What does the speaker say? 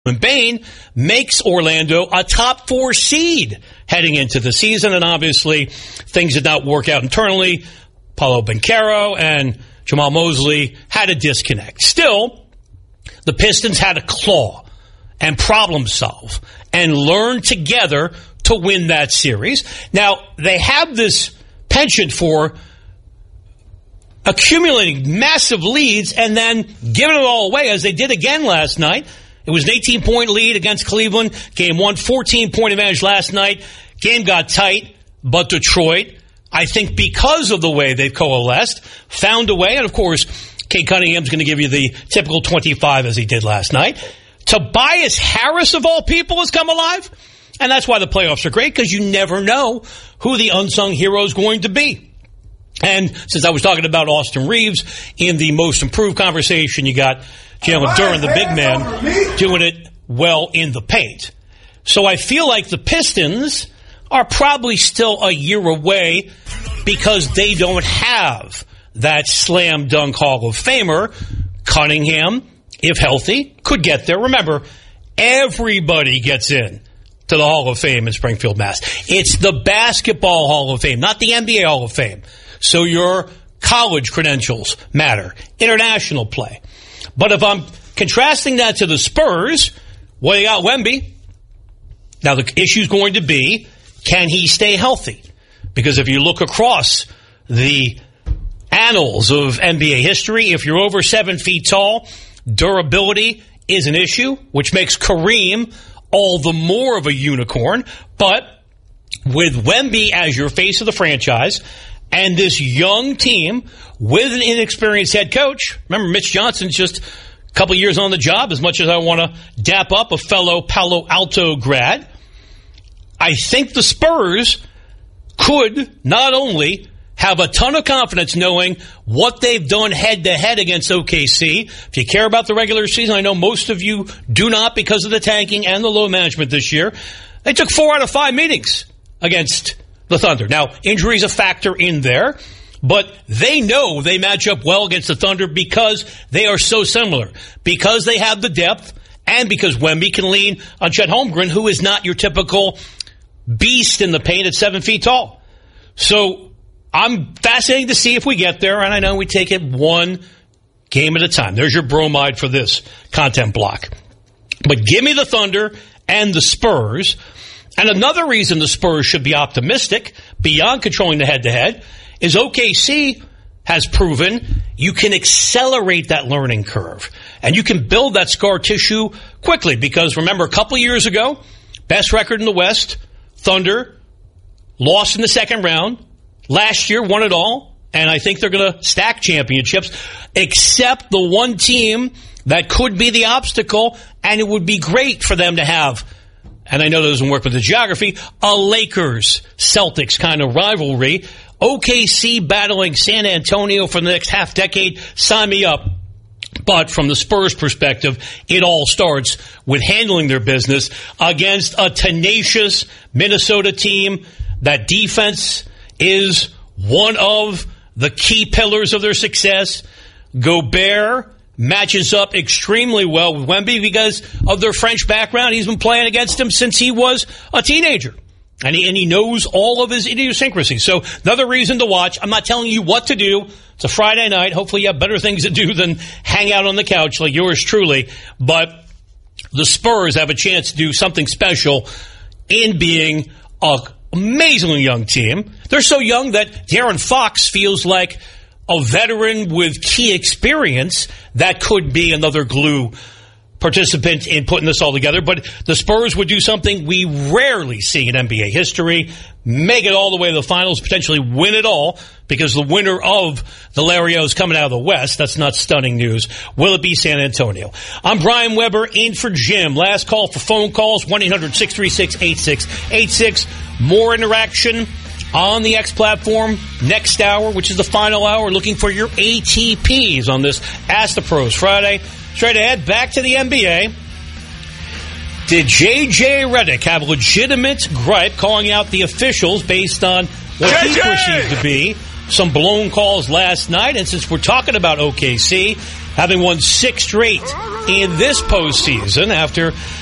Bain makes Orlando a top 4 seed heading into the season, and obviously things did not work out internally. Paolo Banchero and Jamal Mosley had a disconnect. Still, the Pistons had to claw and problem solve and learn together to win that series. Now, they have this penchant for accumulating massive leads and then giving it all away, as they did again last night. It was an 18-point lead against Cleveland. Game 1, 14-point advantage last night. Game got tight, but Detroit, I think because of the way they've coalesced, found a way. And, of course, Cade Cunningham's going to give you the typical 25 as he did last night. Tobias Harris, of all people, has come alive. And that's why the playoffs are great, because you never know who the unsung hero is going to be. And since I was talking about Austin Reeves in the most improved conversation, you got Jalen Duren, the big man, doing it well in the paint. So I feel like the Pistons are probably still a year away because they don't have that slam dunk Hall of Famer. Cunningham, if healthy, could get there. Remember, everybody gets in to the Hall of Fame in Springfield, Mass. It's the Basketball Hall of Fame, not the NBA Hall of Fame. So your college credentials matter. International play. But if I'm contrasting that to the Spurs, well, you got Wemby. Now, the issue's going to be, can he stay healthy? Because if you look across the annals of NBA history, if you're over 7 feet tall, durability is an issue, which makes Kareem all the more of a unicorn. But with Wemby as your face of the franchise and this young team with an inexperienced head coach, remember Mitch Johnson's just a couple years on the job, as much as I want to dap up a fellow Palo Alto grad, I think the Spurs could not only have a ton of confidence knowing what they've done head-to-head against OKC. If you care about the regular season, I know most of you do not because of the tanking and the low management this year. They took 4 out of 5 meetings against the Thunder. Now, injury's a factor in there, but they know they match up well against the Thunder because they are so similar, because they have the depth, and because Wemby can lean on Chet Holmgren, who is not your typical beast in the paint at 7 feet tall. So I'm fascinated to see if we get there, and I know we take it one game at a time. There's your bromide for this content block. But give me the Thunder and the Spurs. And another reason the Spurs should be optimistic, beyond controlling the head-to-head, is OKC has proven you can accelerate that learning curve. And you can build that scar tissue quickly. Because remember, a couple years ago, best record in the West, Thunder, lost in the second round. Last year, won it all, and I think they're going to stack championships, except the one team that could be the obstacle, and it would be great for them to have, and I know that doesn't work with the geography, a Lakers-Celtics kind of rivalry. OKC battling San Antonio for the next half decade, sign me up. But from the Spurs' perspective, it all starts with handling their business against a tenacious Minnesota team. That defense is one of the key pillars of their success. Gobert matches up extremely well with Wemby because of their French background. He's been playing against him since he was a teenager. And he knows all of his idiosyncrasies. So another reason to watch. I'm not telling you what to do. It's a Friday night. Hopefully you have better things to do than hang out on the couch like yours truly. But the Spurs have a chance to do something special in being an amazingly young team. They're so young that De'Aaron Fox feels like a veteran with key experience that could be another glue participant in putting this all together. But the Spurs would do something we rarely see in NBA history, make it all the way to the finals, potentially win it all, because the winner of the Larios is coming out of the West. That's not stunning news. Will it be San Antonio? I'm Brian Weber, in for Jim. Last call for phone calls, 1-800-636-8686. More interaction on the X platform next hour, which is the final hour, looking for your ATPs on this Ask the Pros Friday. Straight ahead, back to the NBA. Did J.J. Redick have legitimate gripe calling out the officials based on what he perceived to be some blown calls last night? And since we're talking about OKC, having won 6 straight in this postseason after